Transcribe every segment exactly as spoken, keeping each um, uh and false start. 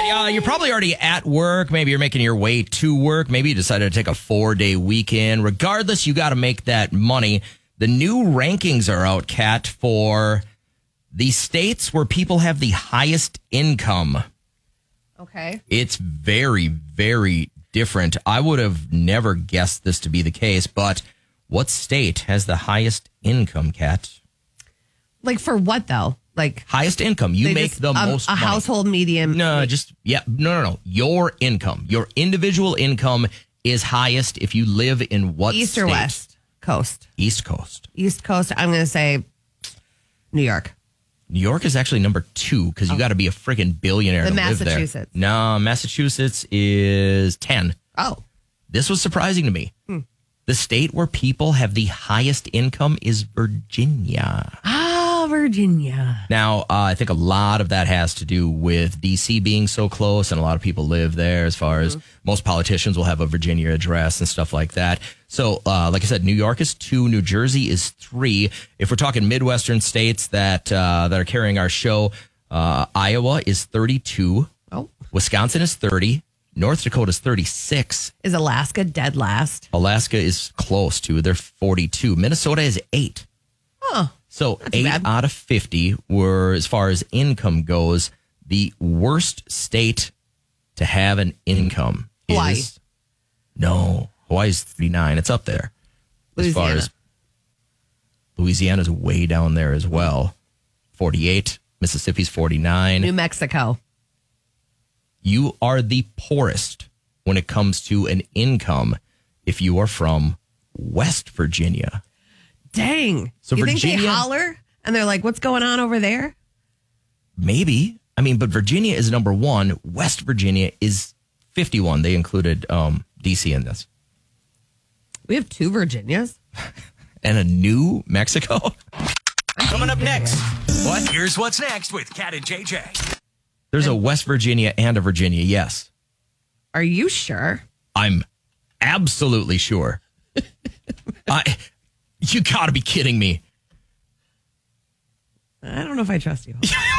uh, you're probably already at work. Maybe you're making your way to work. Maybe you decided to take a four-day weekend. Regardless, you got to make that money. The new rankings are out, Kat, for the states where people have the highest income. Okay. It's very, very different. I would have never guessed this to be the case, but what state has the highest income, Kat? Like for what, though? Like highest income. You make just, the um, most a money. household medium. No, just, yeah, no, no, no. Your income, your individual income is highest if you live in what East state? or West Coast? East Coast. East Coast. I'm going to say New York. New York is actually number two because you Oh. got to be a freaking billionaire The to live there. Massachusetts. No, Massachusetts is ten. Oh. This was surprising to me. Hmm. The state where people have the highest income is Virginia. Ah, Virginia. Now, uh, I think a lot of that has to do with D C being so close, and a lot of people live there, as far as most politicians will have a Virginia address and stuff like that. So, uh, like I said, New York is two, New Jersey is three. If we're talking Midwestern states that uh, that are carrying our show, uh, Iowa is thirty-two. Oh. Wisconsin is thirty. North Dakota is thirty-six. Is Alaska dead last? Alaska is close to. They're forty-two. Minnesota is eight. Oh. So Not too eight bad. out of fifty were, as far as income goes, the worst state to have an income Hawaii. is no. Hawaii's thirty-nine. It's up there. As far Louisiana. as Louisiana's way down there as well. forty-eight. Mississippi's forty-nine. New Mexico. You are the poorest when it comes to an income if you are from West Virginia. Dang. So you think Virginia- they holler and they're like, what's going on over there? Maybe. I mean, but Virginia is number one. West Virginia is fifty-one. They included um, D C in this. We have two Virginias. And a New Mexico? Coming up next. What? Here's what's next with Kat and J J. There's a West Virginia and a Virginia, yes. Are you sure? I'm absolutely sure. I, you gotta be kidding me. I don't know if I trust you.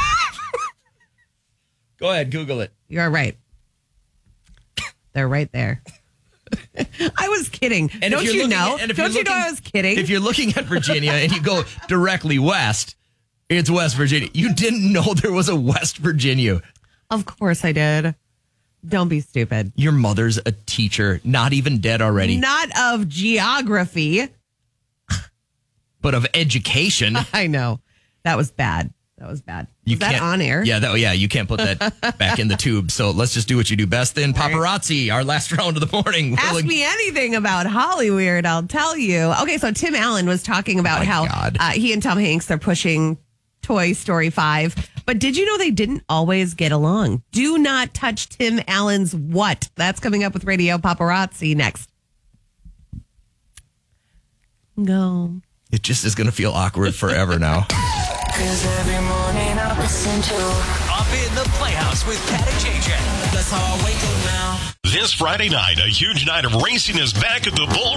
Go ahead, Google it. You're right. They're right there. I was kidding. And Don't if you're you looking know? at- and if Don't you're you know looking- I was kidding? If you're looking at Virginia and you go directly west, it's West Virginia. You didn't know there was a West Virginia. Of course I did. Don't be stupid. Your mother's a teacher, not even dead already, Not of geography. but of education. I know. That was bad. That was bad. You Was that can't- on air? Yeah, that, yeah, you can't put that back in the tube. So let's just do what you do best then. Paparazzi, our last round of the morning. Ask We'll- me anything about Hollywood, I'll tell you. Okay, so Tim Allen was talking about Oh my how God. uh, he and Tom Hanks are pushing Toy Story five. But did you know they didn't always get along? Do not touch Tim Allen's what? That's coming up with Radio Paparazzi next. Go. It just is going to feel awkward forever now. Cause every morning I listen to Up in the Playhouse with Kat and J J. That's how I wake up now. This Friday night, a huge night of racing is back at the Bull